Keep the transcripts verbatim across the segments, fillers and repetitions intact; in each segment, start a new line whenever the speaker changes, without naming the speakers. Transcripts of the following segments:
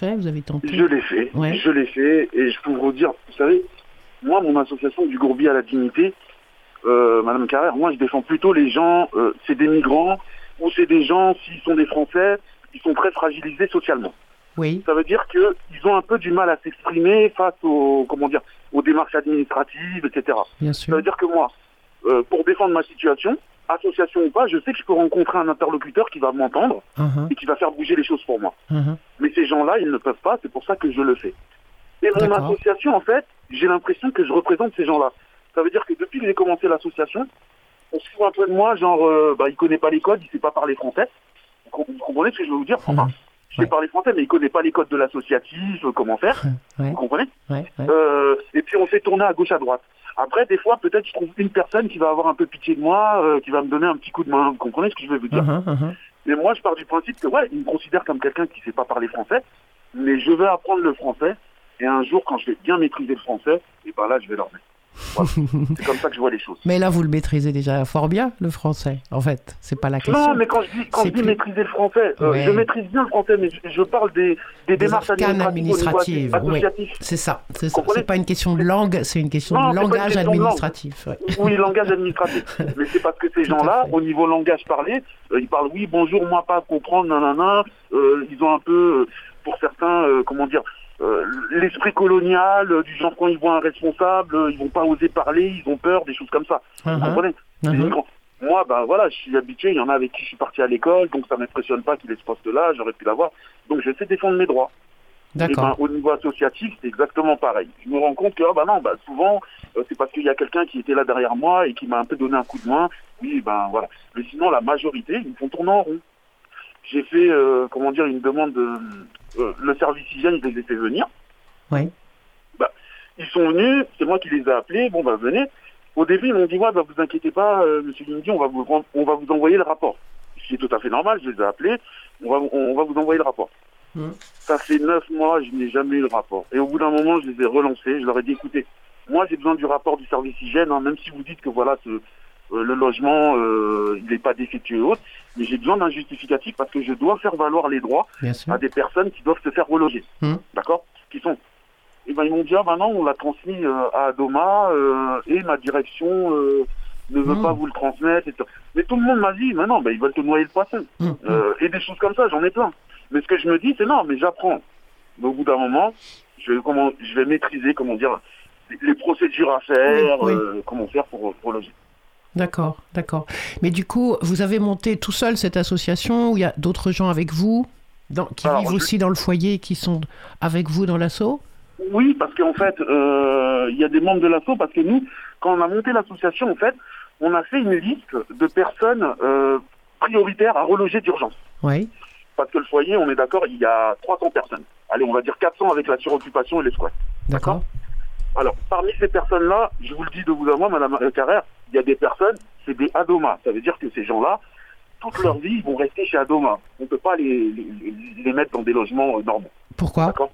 fait, vous avez tenté?
Je l'ai fait,
ouais.
je l'ai fait, et je peux vous dire, vous savez, moi, mon association du Gourbi à la dignité, euh, Madame Carrère, moi, je défends plutôt les gens, euh, c'est des migrants, ou c'est des gens, s'ils sont des Français, ils sont très fragilisés socialement.
Oui.
Ça veut dire qu'ils ont un peu du mal à s'exprimer face aux, comment dire, aux démarches administratives, et cetera.
Bien sûr.
Ça veut dire que moi, euh, pour défendre ma situation, association ou pas, je sais que je peux rencontrer un interlocuteur qui va m'entendre uh-huh. et qui va faire bouger les choses pour moi. Uh-huh. Mais ces gens-là, ils ne peuvent pas, c'est pour ça que je le fais. Et mon D'accord. association, en fait, j'ai l'impression que je représente ces gens-là. Ça veut dire que depuis que j'ai commencé l'association, on se fout un peu de moi, genre, euh, bah, il connaît pas les codes, il sait pas parler français. Vous comprenez ce que je veux vous dire? Enfin, uh-huh. je sais ouais. parler français, mais il connaît pas les codes de l'associatif, euh, comment faire. Ouais. Vous comprenez ouais, ouais. Euh, Et puis on s'est tourné à gauche, à droite. Après, des fois, peut-être je trouve une personne qui va avoir un peu pitié de moi, euh, qui va me donner un petit coup de main. Vous comprenez ce que je veux vous dire? uh-huh, uh-huh. Mais moi, je pars du principe que, ouais, il me considère comme quelqu'un qui ne sait pas parler français, mais je vais apprendre le français, et un jour, quand je vais bien maîtriser le français, et ben là, je vais leur mettre. Voilà. C'est comme ça que je vois les choses.
Mais là, vous le maîtrisez déjà fort bien, le français, en fait. C'est pas la question.
Non, mais quand je dis, quand je dis plus... maîtriser le français, euh, ouais. je maîtrise bien le français, mais je, je parle des, des, des démarches administratives.
administratives oui. C'est ça. C'est, ça. C'est pas une question de langue, c'est une question non, de langage question administratif.
De langue. Ouais. Oui, langage administratif. Mais c'est parce que ces gens-là, au niveau langage parlé, euh, ils parlent oui, bonjour, moi pas comprendre, nanana. Euh, ils ont un peu, pour certains, euh, comment dire, Euh, l'esprit colonial, euh, du genre quand ils voient un responsable, euh, ils vont pas oser parler, ils ont peur, des choses comme ça. Uh-huh. Vous comprenez uh-huh. Moi, ben voilà, je suis habitué, il y en a avec qui je suis parti à l'école, donc ça m'impressionne pas qu'il ait ce poste-là, j'aurais pu l'avoir. Donc je sais défendre mes droits.
D'accord.
Et ben, au niveau associatif, c'est exactement pareil. Je me rends compte que ah, ben non, ben, souvent, euh, c'est parce qu'il y a quelqu'un qui était là derrière moi et qui m'a un peu donné un coup de main. Oui, ben voilà. Mais sinon, la majorité, ils me font tourner en rond. J'ai fait, euh, comment dire, une demande de... Euh, le service hygiène, je les ai fait venir.
Oui.
Bah, ils sont venus, c'est moi qui les ai appelés, bon bah venez. Au début, ils m'ont dit, ouais, bah vous inquiétez pas, euh, monsieur Lindy, on va vous on va vous envoyer le rapport. C'est tout à fait normal, je les ai appelés, on va, on va vous envoyer le rapport. Mmh. Ça fait neuf mois, je n'ai jamais eu le rapport. Et au bout d'un moment, je les ai relancés, je leur ai dit, écoutez, moi j'ai besoin du rapport du service hygiène, hein, même si vous dites que voilà, ce, euh, le logement, euh, il n'est pas défectueux et autres, mais j'ai besoin d'un justificatif parce que je dois faire valoir les droits à des personnes qui doivent se faire reloger. Mmh. D'accord? Qui sont. Et ben ils m'ont dit, ah ben non, on l'a transmis euh, à Adoma euh, et ma direction euh, ne veut mmh. pas vous le transmettre. Et mais tout le monde m'a dit, mais non, ben, ils veulent te noyer le poisson. Mmh. Euh, et des choses comme ça, j'en ai plein. Mais ce que je me dis, c'est non, mais j'apprends. Mais au bout d'un moment, je vais, comment, je vais maîtriser, comment dire, les procédures à faire, oui, oui. Euh, comment faire pour reloger.
D'accord, d'accord. Mais du coup, vous avez monté tout seul cette association où il y a d'autres gens avec vous dans, qui Alors, vivent je... aussi dans le foyer et qui sont avec vous dans l'asso?
Oui, parce qu'en fait, euh, il y a des membres de l'asso, parce que nous, quand on a monté l'association, en fait, on a fait une liste de personnes euh, prioritaires à reloger d'urgence.
Oui.
Parce que le foyer, on est d'accord, il y a trois cents personnes. Allez, on va dire quatre cents avec la suroccupation et les squats.
D'accord.
D'accord. Alors, parmi ces personnes-là, je vous le dis de vous à moi, Madame Carrère, il y a des personnes, c'est des Adoma. Ça veut dire que ces gens-là, toute leur vie, ils vont rester chez Adoma. On ne peut pas les, les, les mettre dans des logements euh, normaux.
Pourquoi?
D'accord.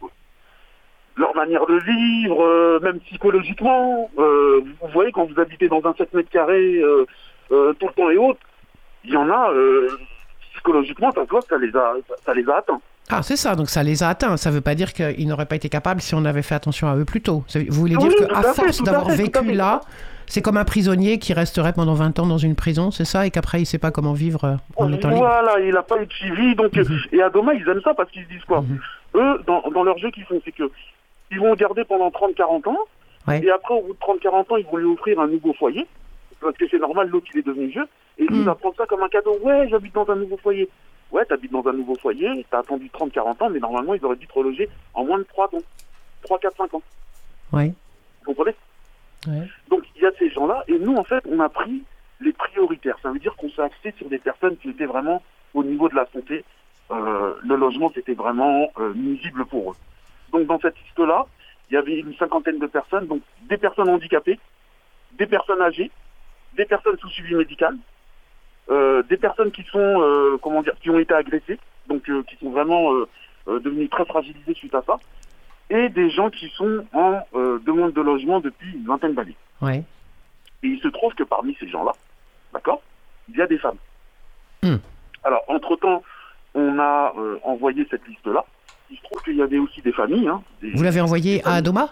Leur manière de vivre, euh, même psychologiquement, euh, vous voyez, quand vous habitez dans un sept mètres carrés euh, euh, tout le temps et autres, il y en a, euh, psychologiquement, ça, ça, les a, ça, ça les a atteints.
Ah, c'est ça, donc ça les a atteints. Ça ne veut pas dire qu'ils n'auraient pas été capables si on avait fait attention à eux plus tôt. Vous voulez dire oui, qu'à force fait, d'avoir fait, vécu là, c'est comme un prisonnier qui resterait pendant vingt ans dans une prison, c'est ça, et qu'après il ne sait pas comment vivre en étant libre.
Voilà, il n'a pas eu de suivi, donc, mm-hmm. et à Adoma, ils aiment ça parce qu'ils se disent quoi? mm-hmm. Eux, dans, dans leur jeu qu'ils font, c'est que ils vont le garder pendant trente à quarante ans, ouais. et après, au bout de trente à quarante ans, ils vont lui offrir un nouveau foyer, parce que c'est normal, l'autre, il est devenu vieux, et lui, mm. il va prendre ça comme un cadeau. Ouais, j'habite dans un nouveau foyer. Ouais, t'habites dans un nouveau foyer, t'as attendu trente à quarante ans, mais normalement, ils auraient dû te reloger en moins de trois ans. trois, quatre, cinq ans.
Oui.
Vous comprenez?
Ouais.
Donc, il y a ces gens-là, et nous, en fait, on a pris les prioritaires. Ça veut dire qu'on s'est axé sur des personnes qui étaient vraiment au niveau de la santé. Euh, le logement, c'était vraiment euh, nuisible pour eux. Donc, dans cette liste-là, il y avait une cinquantaine de personnes, donc des personnes handicapées, des personnes âgées, des personnes sous suivi médical, Euh, des personnes qui sont, euh, comment dire, qui ont été agressées, donc euh, qui sont vraiment euh, euh, devenues très fragilisées suite à ça, et des gens qui sont en euh, demande de logement depuis une vingtaine d'années.
Ouais.
Et il se trouve que parmi ces gens-là, d'accord, il y a des femmes.
Mm.
Alors, entre-temps, on a euh, envoyé cette liste-là il se trouve qu'il y avait aussi des familles. Hein, des,
Vous l'avez envoyé à Adoma?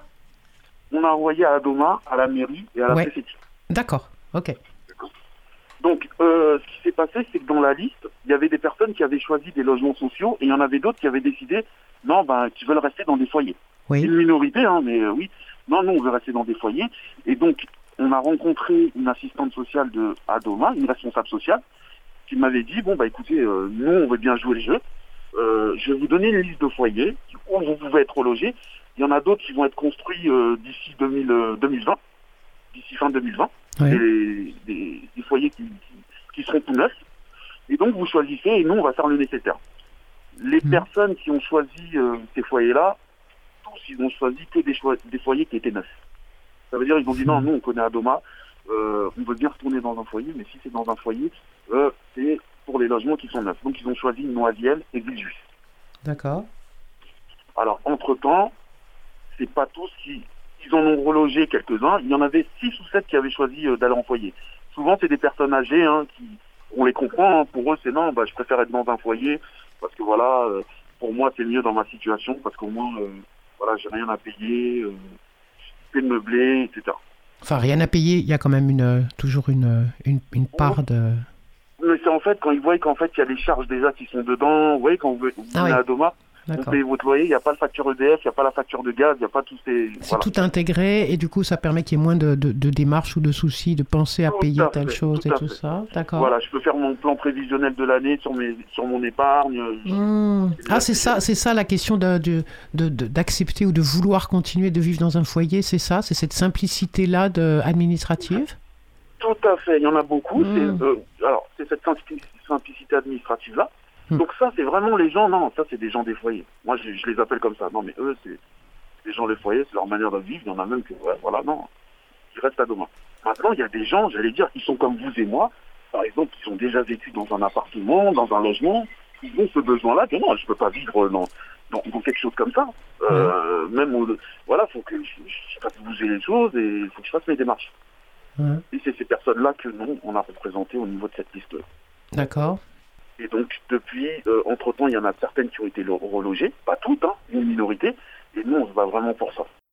On a envoyé à Adoma, à la mairie et à la
ouais.
préfecture.
D'accord, ok.
D'accord. Donc, euh, ce qui s'est passé, c'est que dans la liste, il y avait des personnes qui avaient choisi des logements sociaux et il y en avait d'autres qui avaient décidé, non, ben, qui veulent rester dans des foyers.
Oui.
C'est une minorité, hein, mais euh, oui. Non, non, on veut rester dans des foyers. Et donc, on a rencontré une assistante sociale de Adoma, une responsable sociale, qui m'avait dit, bon, bah écoutez, euh, nous, on veut bien jouer le jeu. Euh, je vais vous donner une liste de foyers où vous pouvez être logés. Il y en a d'autres qui vont être construits euh, d'ici deux mille, euh, deux mille vingt, d'ici fin deux mille vingt.
Oui.
Des, des, des foyers qui, qui, qui seront tout neufs. Et donc, vous choisissez et nous, on va faire le nécessaire. Les mmh. personnes qui ont choisi euh, ces foyers-là, ils ont choisi que des, cho- des foyers qui étaient neufs. Ça veut dire ils ont dit non, nous on connaît Adoma, euh, on veut bien retourner dans un foyer, mais si c'est dans un foyer, euh, c'est pour les logements qui sont neufs. Donc ils ont choisi Noisiel et Villejuif.
D'accord.
Alors entre-temps, c'est pas tous qui... Ils en ont relogé quelques-uns. Il y en avait six ou sept qui avaient choisi euh, d'aller en foyer. Souvent c'est des personnes âgées, hein, qui... on les comprend, hein. Pour eux c'est non, bah, je préfère être dans un foyer, parce que voilà, euh, pour moi c'est mieux dans ma situation, parce qu'au moins... Euh, Voilà, j'ai rien à payer, euh, c'est meublé, et cetera.
Enfin, rien à payer, il y a quand même une, toujours une, une, une part de...
Mais c'est en fait, quand ils voient qu'en fait, il y a des charges déjà qui sont dedans, vous voyez, quand vous, vous
ah
venez
oui.
à Adoma, vous payez votre loyer, il n'y a pas le facture E D F, il n'y a pas la facture de gaz, il n'y a pas tous ces...
C'est
voilà.
tout intégré, et du coup, ça permet qu'il y ait moins de, de, de démarches ou de soucis, de penser à
tout
payer
à
telle
fait,
chose
tout
et
à
tout
fait.
ça. D'accord.
Voilà, je peux faire mon plan prévisionnel de l'année sur, mes, sur mon épargne.
Mmh. Ah, c'est ça, c'est ça la question de, de, de, de, d'accepter ou de vouloir continuer de vivre dans un foyer, c'est ça? C'est cette simplicité-là de, administrative?
Tout à fait, il y en a beaucoup.
Mmh.
C'est, euh, alors, c'est cette simplicité administrative-là. Mmh. Donc ça, c'est vraiment les gens, non, ça, c'est des gens des foyers. Moi, je, je les appelle comme ça. Non, mais eux, c'est des gens des foyers, c'est leur manière de vivre. Il y en a même que, ouais, voilà, non, ils restent à Adoma. Maintenant, il y a des gens, j'allais dire, ils sont comme vous et moi. Par exemple, ils ont déjà vécu dans un appartement, dans un logement. Ils ont ce besoin-là que non, je ne peux pas vivre dans, dans, dans quelque chose comme ça. Euh, mmh. Même, au, voilà, il faut que je, je fasse bouger les choses et il faut que je fasse mes démarches. Mmh. Et c'est ces personnes-là que nous, on a représentées au niveau de cette liste.
D'accord.
Et donc, depuis, euh, entre-temps, il y en a certaines qui ont été relogées, pas toutes, hein, une minorité, et nous, on se bat vraiment pour ça.